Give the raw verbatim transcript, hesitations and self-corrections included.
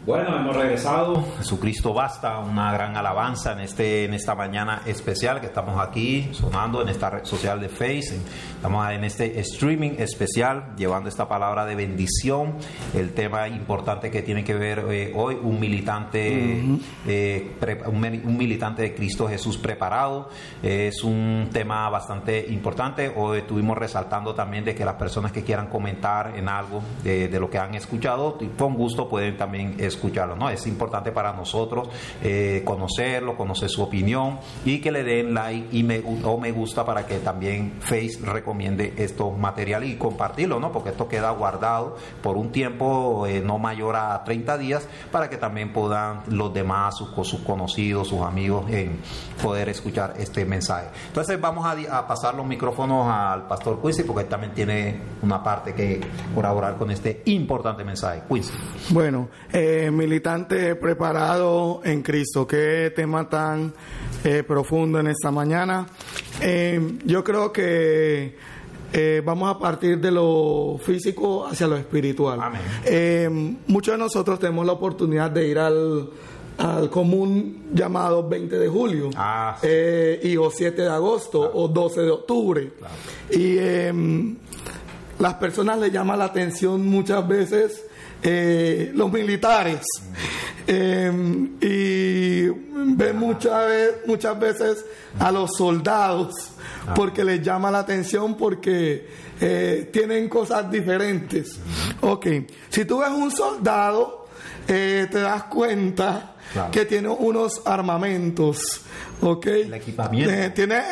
Bueno, hemos regresado. Jesucristo basta, una gran alabanza en este en esta mañana especial que estamos aquí sonando en esta red social de Face. Estamos en este streaming especial llevando esta palabra de bendición. El tema importante que tiene que ver eh, hoy, un militante, uh-huh. eh, pre, un, un militante de Cristo Jesús preparado. Eh, es un tema bastante importante. Hoy estuvimos resaltando también de que las personas que quieran comentar en algo de, de lo que han escuchado, con gusto pueden también escucharlo, ¿no? Es importante para nosotros eh, conocerlo, conocer su opinión y que le den like y me, o me gusta para que también Face recomiende estos materiales y compartirlo, ¿no? Porque esto queda guardado por un tiempo eh, no mayor a treinta días para que también puedan los demás, sus, sus conocidos, sus amigos, eh, poder escuchar este mensaje. Entonces vamos a, a pasar los micrófonos al Pastor Quincy porque él también tiene una parte que colaborar con este importante mensaje. Quincy. Bueno, eh, militante preparado en Cristo, qué tema tan eh, profundo en esta mañana. Eh, yo creo que eh, vamos a partir de lo físico hacia lo espiritual. Amén. Eh, muchos de nosotros tenemos la oportunidad de ir al al común llamado veinte de julio ah, sí. eh, y o siete de agosto, claro, o doce de octubre, claro. Y eh, las personas le llaman la atención muchas veces eh, los militares, eh, y ven muchas veces, muchas veces a los soldados porque les llama la atención porque eh, tienen cosas diferentes. Ok, si tú ves un soldado, eh, te das cuenta, claro, que tiene unos armamentos, ¿ok? El equipamiento. Eh, tiene